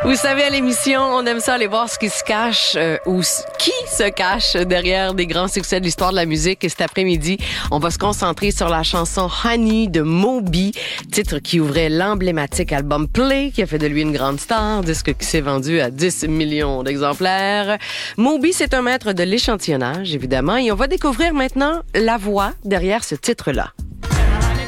Vous savez, à l'émission, on aime ça aller voir ce qui se cache ou qui se cache derrière des grands succès de l'histoire de la musique. Et cet après-midi, on va se concentrer sur la chanson Honey de Moby, titre qui ouvrait l'emblématique album Play, qui a fait de lui une grande star, disque qui s'est vendu à 10 millions d'exemplaires. Moby, c'est un maître de l'échantillonnage, évidemment, et on va découvrir maintenant la voix derrière ce titre-là.